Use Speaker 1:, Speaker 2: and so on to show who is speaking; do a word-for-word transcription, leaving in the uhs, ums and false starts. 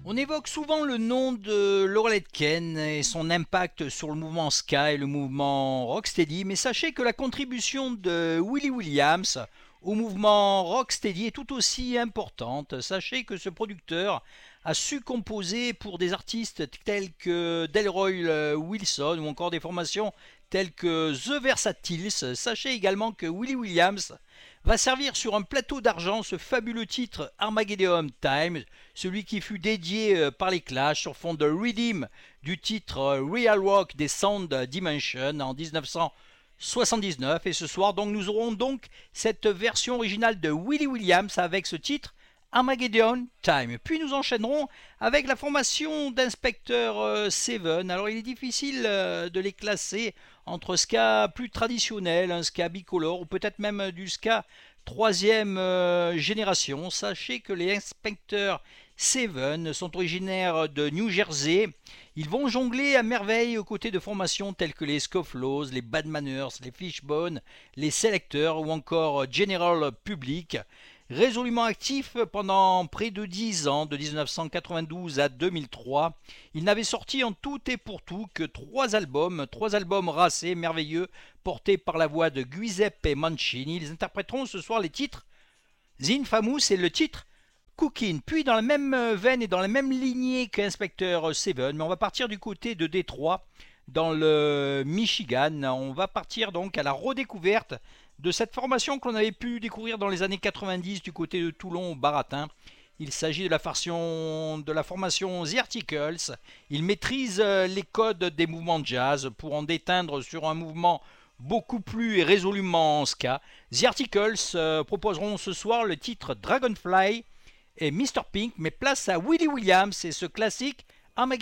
Speaker 1: On évoque souvent le nom de Laurel Aitken et son impact sur le mouvement ska et le mouvement rocksteady, mais sachez que la contribution de Willie Williams au mouvement rocksteady est tout aussi importante. Sachez que ce producteur a su composer pour des artistes tels que Delroy Wilson ou encore des formations telles que The Versatiles. Sachez également que Willie Williams va servir sur un plateau d'argent ce fabuleux titre Armageddon Time, celui qui fut dédié par les Clash sur fond de Redeem du titre Real Rock des Sound Dimension en dix-neuf cent soixante-dix-neuf. Et ce soir donc nous aurons donc cette version originale de Willie Williams avec ce titre Armageddon Time. Puis nous enchaînerons avec la formation d'Inspecteur Seven. Alors il est difficile de les classer entre ska plus traditionnel, un ska bicolore ou peut-être même du ska troisième génération. Sachez que les Inspecteurs Seven sont originaires de New Jersey. Ils vont jongler à merveille aux côtés de formations telles que les Scofflaws, les Bad Manners, les Fishbone, les Selecteurs ou encore General Public. Résolument actif pendant près de dix ans, de dix-neuf cent quatre-vingt-douze à deux mille trois, il n'avait sorti en tout et pour tout que trois albums, trois albums racés, merveilleux, portés par la voix de Giuseppe Mancini. Ils interpréteront ce soir les titres The Infamous et le titre Cookin'. Puis dans la même veine et dans la même lignée qu'Inspecteur Seven, mais on va partir du côté de Détroit, dans le Michigan. On va partir donc à la redécouverte de cette formation qu'on avait pu découvrir dans les années quatre-vingt-dix du côté de Toulon au Baratin. Il s'agit de la, version, de la formation The Articles. Ils maîtrisent les codes des mouvements de jazz pour en déteindre sur un mouvement beaucoup plus résolument ska. The Articles euh, proposeront ce soir le titre Dragonfly et mister Pink, mais place à Willie Williams et ce classique